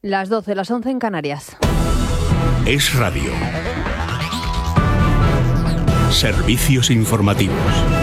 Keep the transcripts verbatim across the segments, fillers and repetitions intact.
Las doce, las once en Canarias. Es Radio. Servicios informativos.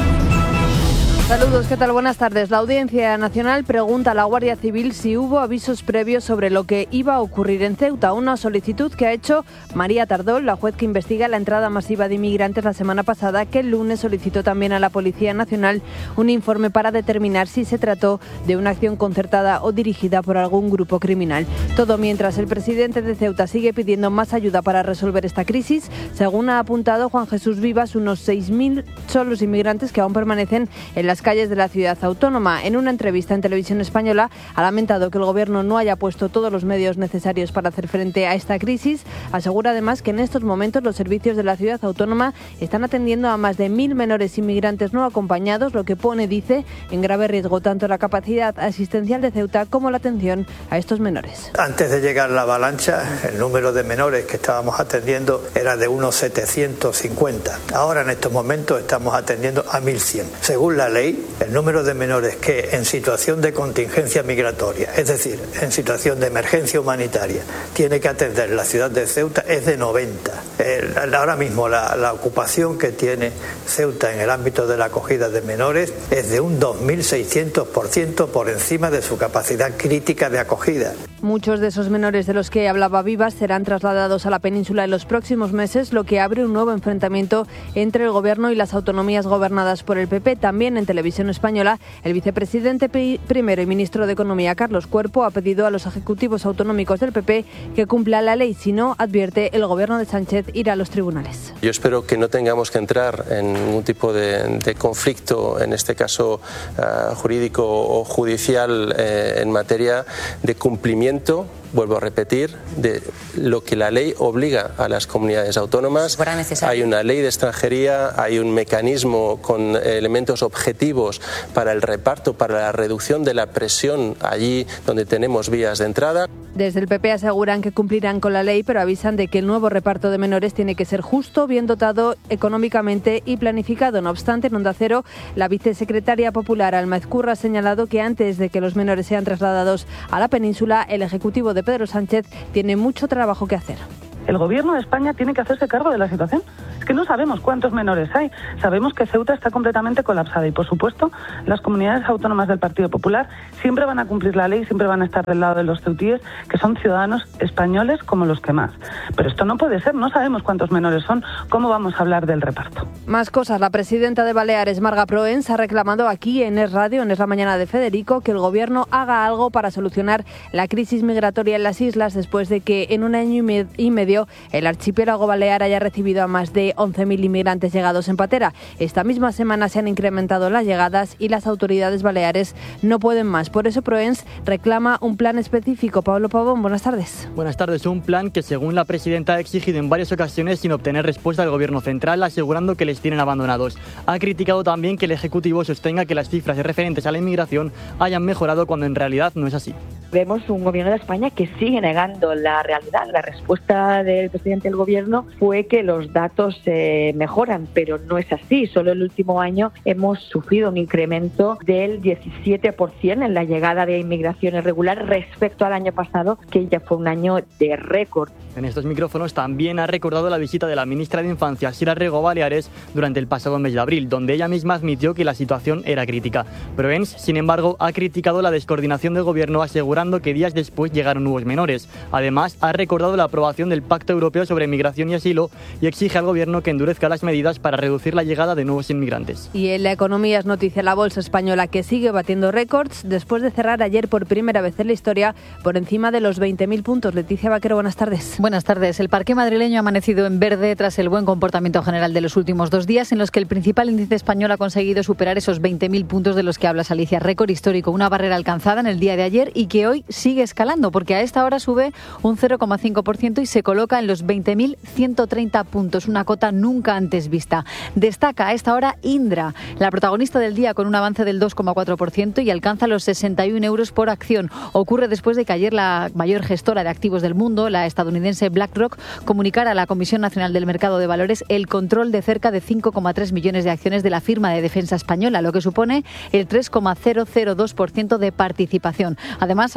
Saludos, ¿qué tal? Buenas tardes. La Audiencia Nacional pregunta a la Guardia Civil si hubo avisos previos sobre lo que iba a ocurrir en Ceuta, una solicitud que ha hecho María Tardol, la juez que investiga la entrada masiva de inmigrantes la semana pasada, que el lunes solicitó también a la Policía Nacional un informe para determinar si se trató de una acción concertada o dirigida por algún grupo criminal. Todo mientras el presidente de Ceuta sigue pidiendo más ayuda para resolver esta crisis. Según ha apuntado Juan Jesús Vivas, unos seis mil son los inmigrantes que aún permanecen en las calles de la ciudad autónoma. En una entrevista en Televisión Española ha lamentado que el gobierno no haya puesto todos los medios necesarios para hacer frente a esta crisis. Asegura además que en estos momentos los servicios de la ciudad autónoma están atendiendo a más de mil menores inmigrantes no acompañados, lo que pone, dice, en grave riesgo tanto la capacidad asistencial de Ceuta como la atención a estos menores. Antes de llegar la avalancha, el número de menores que estábamos atendiendo era de unos setecientos cincuenta. Ahora en estos momentos estamos atendiendo a mil cien. Según la ley, el número de menores que en situación de contingencia migratoria, es decir, en situación de emergencia humanitaria, tiene que atender la ciudad de Ceuta es de noventa. El, ahora mismo la, la ocupación que tiene Ceuta en el ámbito de la acogida de menores es de un dos mil seiscientos por ciento por encima de su capacidad crítica de acogida. Muchos de esos menores de los que hablaba Vivas serán trasladados a la península en los próximos meses, lo que abre un nuevo enfrentamiento entre el Gobierno y las autonomías gobernadas por el P P. También en Televisión Española, el vicepresidente primero y ministro de Economía, Carlos Cuerpo, ha pedido a los ejecutivos autonómicos del P P que cumplan la ley. Si no, advierte, el Gobierno de Sánchez irá a los tribunales. Yo espero que no tengamos que entrar en ningún tipo de, de conflicto, en este caso uh, jurídico o judicial, eh, en materia de cumplimiento, vuelvo a repetir, de lo que la ley obliga a las comunidades autónomas. Hay una ley de extranjería, hay un mecanismo con elementos objetivos para el reparto, para la reducción de la presión allí donde tenemos vías de entrada. Desde el P P aseguran que cumplirán con la ley, pero avisan de que el nuevo reparto de menores tiene que ser justo, bien dotado económicamente y planificado. No obstante, en Onda Cero, la vicesecretaria popular Alma Ezcurra ha señalado que antes de que los menores sean trasladados a la península, el Ejecutivo de Pedro Sánchez tiene mucho trabajo que hacer. El Gobierno de España tiene que hacerse cargo de la situación. Es que no sabemos cuántos menores hay. Sabemos que Ceuta está completamente colapsada y, por supuesto, las comunidades autónomas del Partido Popular siempre van a cumplir la ley, siempre van a estar del lado de los ceutíes, que son ciudadanos españoles como los que más. Pero esto no puede ser, no sabemos cuántos menores son. ¿Cómo vamos a hablar del reparto? Más cosas. La presidenta de Baleares, Marga Proens, ha reclamado aquí en Es Radio, en Es la Mañana de Federico, que el Gobierno haga algo para solucionar la crisis migratoria en las islas después de que en un año y medio el archipiélago balear haya recibido a más de once mil inmigrantes llegados en patera. Esta misma semana se han incrementado las llegadas y las autoridades baleares no pueden más. Por eso Proens reclama un plan específico. Pablo Pavón, buenas tardes. Buenas tardes. Un plan que, según la presidenta, ha exigido en varias ocasiones sin obtener respuesta del Gobierno central, asegurando que les tienen abandonados. Ha criticado también que el Ejecutivo sostenga que las cifras referentes a la inmigración hayan mejorado cuando en realidad no es así. Vemos un Gobierno de España que sigue negando la realidad. La respuesta del presidente del Gobierno fue que los datos eh, mejoran, pero no es así. Solo el último año hemos sufrido un incremento del diecisiete por ciento en la llegada de inmigración irregular respecto al año pasado, que ya fue un año de récord. En estos micrófonos también ha recordado la visita de la ministra de Infancia, Sira Rego, a Baleares durante el pasado mes de abril, donde ella misma admitió que la situación era crítica. Proens, sin embargo, ha criticado la descoordinación del Gobierno, asegurando que días después llegaron nuevos menores. Además, ha recordado la aprobación del Pacto Europeo sobre Migración y Asilo y exige al Gobierno que endurezca las medidas para reducir la llegada de nuevos inmigrantes. Y en la economía es noticia la bolsa española, que sigue batiendo récords después de cerrar ayer por primera vez en la historia por encima de los veinte mil puntos. Leticia Vaquero, buenas tardes. Buenas tardes. El parqué madrileño ha amanecido en verde tras el buen comportamiento general de los últimos dos días, en los que el principal índice español ha conseguido superar esos veinte mil puntos de los que hablas, Alicia. Récord histórico, una barrera alcanzada en el día de ayer y que hoy sigue escalando, porque a esta hora sube un cero coma cinco por ciento y se coloca en los veinte mil ciento treinta puntos, una cota nunca antes vista. Destaca a esta hora Indra, la protagonista del día, con un avance del dos coma cuatro por ciento y alcanza los sesenta y un euros por acción. Ocurre después de que ayer la mayor gestora de activos del mundo, la estadounidense BlackRock, comunicara a la Comisión Nacional del Mercado de Valores el control de cerca de cinco coma tres millones de acciones de la firma de defensa española, lo que supone el tres coma cero cero dos por ciento de participación. Además,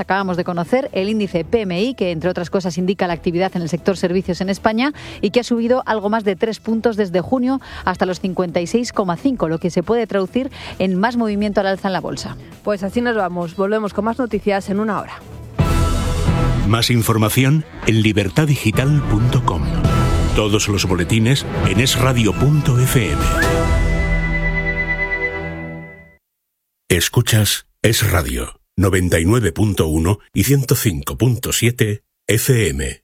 acabamos de conocer el índice P M I, que entre otras cosas indica la actividad en el sector servicios en España y que ha subido algo más de tres puntos desde junio hasta los cincuenta y seis coma cinco, lo que se puede traducir en más movimiento al alza en la bolsa. Pues así nos vamos. Volvemos con más noticias en una hora. Más información en libertad digital punto com. Todos los boletines en es radio punto efe eme. Escuchas Es Radio noventa y nueve punto uno y ciento cinco punto siete efe eme.